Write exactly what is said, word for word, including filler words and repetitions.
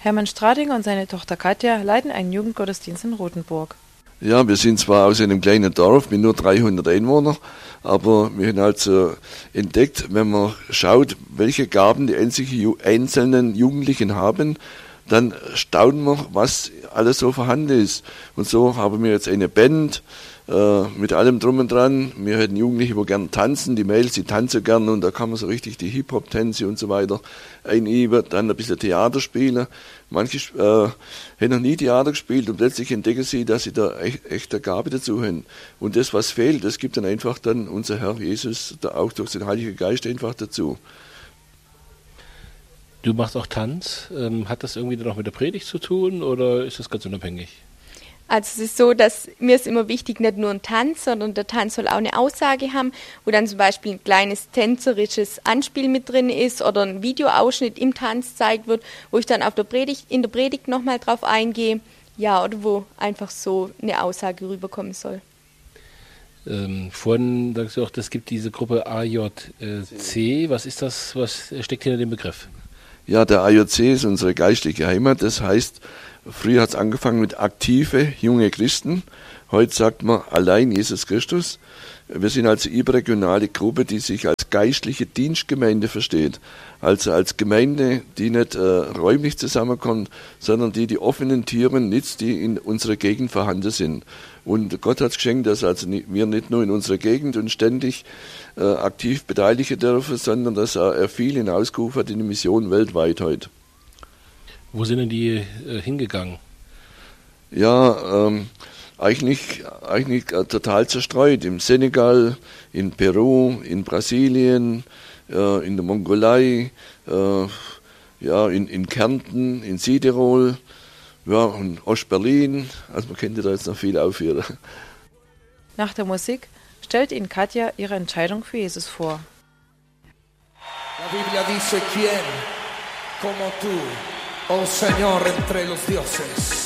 Hermann Stradinger und seine Tochter Katja leiten einen Jugendgottesdienst in Rothenburg. Ja, wir sind zwar aus einem kleinen Dorf mit nur dreihundert Einwohnern, aber wir haben also entdeckt, wenn man schaut, welche Gaben die einzelnen Jugendlichen haben, dann staunen wir, was alles so vorhanden ist. Und so haben wir jetzt eine Band äh, mit allem drum und dran. Wir hätten Jugendliche, die gerne tanzen, die Mädels, die tanzen gerne und da kann man so richtig die Hip-Hop-Tänze und so weiter einüben, dann ein bisschen Theater spielen. Manche äh, haben noch nie Theater gespielt und plötzlich entdecken sie, dass sie da echt, echt eine Gabe dazu haben. Und das, was fehlt, das gibt dann einfach dann unser Herr Jesus, da auch durch den Heiligen Geist einfach dazu. Du machst auch Tanz. Ähm, hat das irgendwie dann auch mit der Predigt zu tun oder ist das ganz unabhängig? Also es ist so, dass mir ist immer wichtig, nicht nur ein Tanz, sondern der Tanz soll auch eine Aussage haben, wo dann zum Beispiel ein kleines tänzerisches Anspiel mit drin ist oder ein Videoausschnitt im Tanz gezeigt wird, wo ich dann auf der Predigt, in der Predigt nochmal drauf eingehe, ja, oder wo einfach so eine Aussage rüberkommen soll. Ähm, vorhin sagst du auch, es gibt diese Gruppe A J C. Was ist das? Was steckt hinter dem Begriff? Ja, der A J C ist unsere geistliche Heimat. Das heißt, früher hat es angefangen mit aktive junge Christen. Heute sagt man allein Jesus Christus. Wir sind also eine überregionale Gruppe, die sich als geistliche Dienstgemeinde versteht. Also als Gemeinde, die nicht äh, räumlich zusammenkommt, sondern die die offenen Türen nutzt, die in unserer Gegend vorhanden sind. Und Gott hat es geschenkt, dass also wir nicht nur in unserer Gegend und ständig äh, aktiv beteiligen dürfen, sondern dass er viel hinausgerufen hat in die Mission weltweit heute. Wo sind denn die äh, hingegangen? Ja, ähm, eigentlich, eigentlich äh, total zerstreut. Im Senegal, in Peru, in Brasilien, äh, in der Mongolei, äh, ja, in, in Kärnten, in Südtirol, ja, und Ostberlin. Also man könnte da jetzt noch viel aufführen. Nach der Musik stellt Ihnen Katja ihre Entscheidung für Jesus vor. La Biblia dice, ¿quién como tú, oh Señor, entre los dioses?